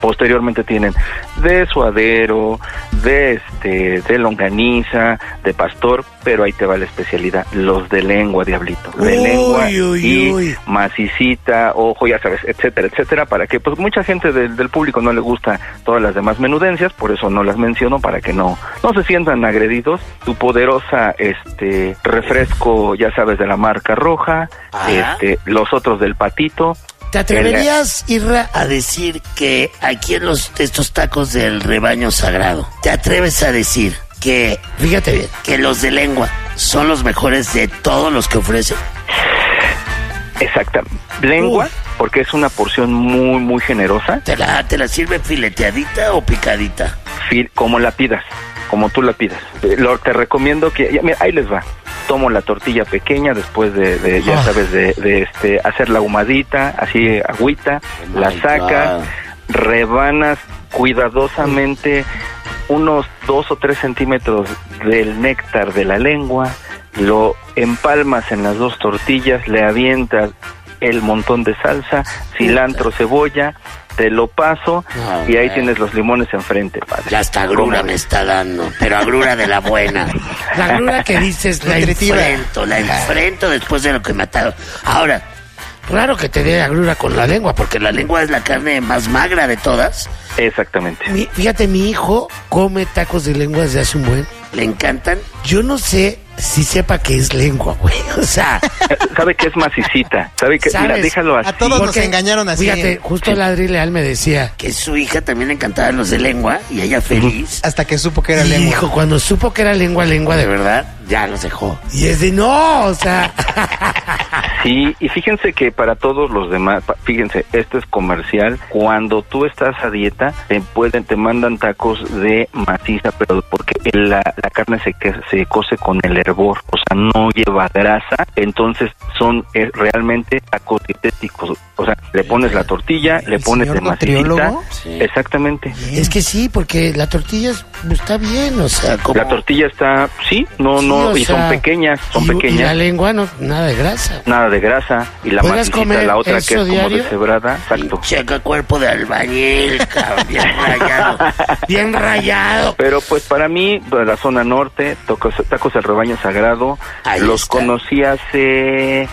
Posteriormente tienen de suadero, de longaniza, de pastor, pero ahí te va la especialidad, los de lengua, Diablito, de lengua y macicita, ojo, ya sabes, etcétera, etcétera, para que pues mucha gente del público no le gusta todas las demás menudencias, por eso no las menciono, para que no se sientan agredidos. Tu poderosa refresco, ya sabes, de la marca Roja, los otros del Patito. ¿Te atreverías, Irra, a decir que aquí en estos tacos del Rebaño Sagrado, te atreves a decir que, fíjate bien, que los de lengua son los mejores de todos los que ofrecen? Exacto. Lengua, porque es una porción muy, muy generosa. ¿Te la sirve fileteadita o picadita? Como la pidas, como tú la pidas. Te recomiendo que, mira, ahí les va. Tomo la tortilla pequeña después de ya sabes, de hacer la ahumadita, así agüita, la sacas, rebanas cuidadosamente unos 2 o 3 centímetros del néctar de la lengua, lo empalmas en las 2 tortillas, le avientas el montón de salsa, cilantro, cebolla, te lo paso y ahí tienes los limones enfrente, padre. Ya hasta agrura me está dando, pero agrura de la buena. La agrura que dices, la enfrento después de lo que me ataron. Ahora, raro que te dé agrura con la lengua, porque la lengua es la carne más magra de todas. Exactamente. Fíjate, mi hijo come tacos de lengua desde hace un buen. Le encantan. Yo no sé si sepa que es lengua, güey. O sea, sabe que es macicita. Sabe que, mira, déjalo así. A todos nos engañaron así. Fíjate, justo el Adri Leal me decía que su hija también le encantaban los de lengua y ella feliz. Hasta que supo que era lengua. Hijo, cuando supo que era lengua de verdad, ya los dejó. Y es de no, o sea. Sí, y fíjense que para todos los demás, fíjense, esto es comercial. Cuando tú estás a dieta, te mandan tacos de maciza, pero porque la carne se cose con el hervor, o sea, no lleva grasa, entonces son realmente tacos dietéticos. O sea, le pones la tortilla, le pones el macicita. Sí. Exactamente. Es que sí, porque la tortilla está bien, o sea, como... La tortilla está, y son pequeñas, y la lengua, no, nada de grasa. Nada de grasa, y la macicita, la otra que es como deshebrada, exacto. Checa cuerpo de albañil, cabrón, bien rayado, bien rayado. Pero pues para mí, de la zona norte, tacos del Rebaño Sagrado, los conocí hace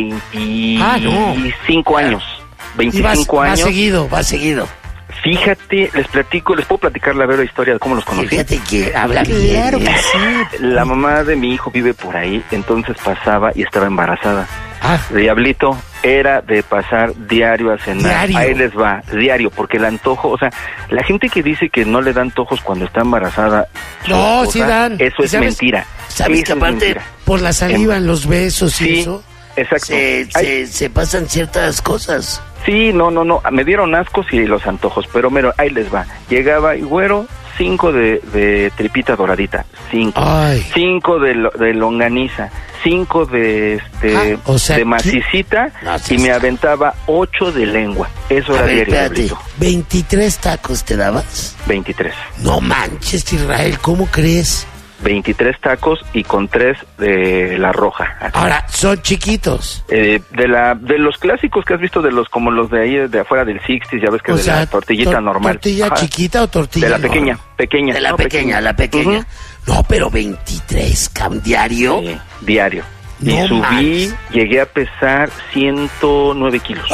25 años. 25 años. Va seguido. Fíjate, les puedo platicar la verdadera historia de cómo los conocí. Fíjate que habla bien. Claro que sí. La mamá de mi hijo vive por ahí, entonces pasaba y estaba embarazada. Diablito, era de pasar diario a cenar. Ahí les va, diario, porque el antojo, o sea, la gente que dice que no le dan antojos cuando está embarazada. No, sí dan. Eso es mentira. ¿Sabes que aparte, por la saliva, en los besos y eso? Exacto. Se pasan ciertas cosas. Sí, no, me dieron ascos y los antojos, pero mira, ahí les va. Llegaba y güero, 5 de tripita doradita, 5. 5 de longaniza, 5 de macicita, y me aventaba 8 de lengua. Eso era diario. Espérate, ¿23 tacos te dabas? 23. No manches, Israel, ¿cómo crees? 23 tacos y con 3 de la Roja. Aquí. Ahora, ¿son chiquitos? De los clásicos que has visto, como los de ahí, de afuera del 60s, ya ves que es de la tortillita normal. ¿Tortilla chiquita o tortilla? De la pequeña. De la pequeña. No, pero 23, ¿diario? Sí, diario. No y subí, llegué a pesar 109 kilos.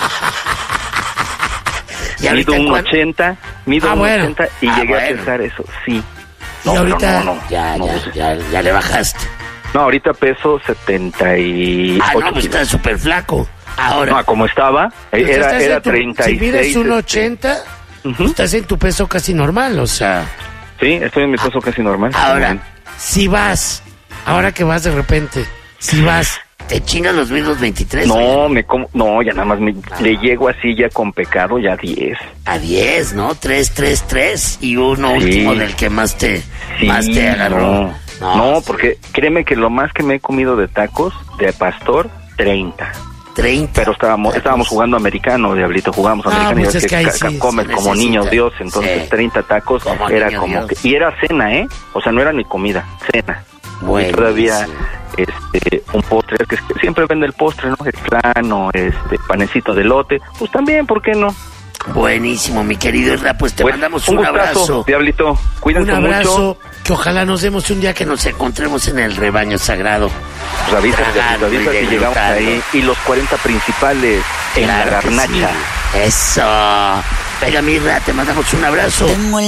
Mido 1.80, y llegué a pesar eso, sí. Y ahorita ya le bajaste. No, ahorita peso 78 pues estás súper flaco. Ahora. No, como estaba, era 36. Si mides 1.80, estás en tu peso casi normal, o sea. Sí, estoy en mi peso casi normal. Ahora, ahora que vas de repente, ¿te chingas los mismos 23? No, ya nada más le llego así ya con pecado, ya 10. A 10, ¿no? 3, y uno último del que más te agarró. No, porque créeme que lo más que me he comido de tacos de pastor, 30. Pero estábamos jugando americano, Diablito, jugamos americano, pues y que comes como niño Dios, entonces 30 tacos como era como Dios. Y era cena, o sea, no era ni comida, cena. Y todavía un postre, que siempre vende el postre, ¿no? El plano, panecito de elote, pues también, ¿por qué no? Buenísimo, mi querido Isra, pues te mandamos un gustazo, abrazo. Diablito, cuídense un abrazo, mucho. que ojalá nos demos un día que nos encontremos en el rebaño sagrado. Pues avisas Tragando y si llegamos degustando. ahí. Y los 40 principales en Claro la que garnacha. sí. Eso. Venga, mi Isra, te mandamos un abrazo.